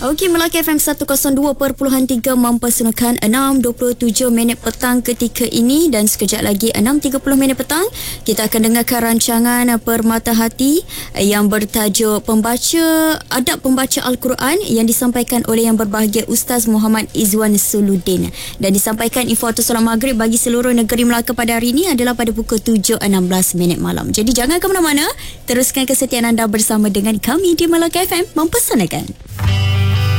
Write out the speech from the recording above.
Okey, Melaka FM 102.3 mempersembahkan 6.27 minit petang ketika ini, dan sekejap lagi 6.30 minit petang kita akan dengarkan rancangan Permata Hati yang bertajuk Adab Pembaca Al-Quran yang disampaikan oleh yang berbahagia Ustaz Muhammad Izwan Suluddin, dan disampaikan info waktu solat maghrib bagi seluruh negeri Melaka pada hari ini adalah pada pukul 7.16 minit malam. Jadi jangan ke mana-mana, teruskan kesetiaan anda bersama dengan kami di Melaka FM mempersanakan.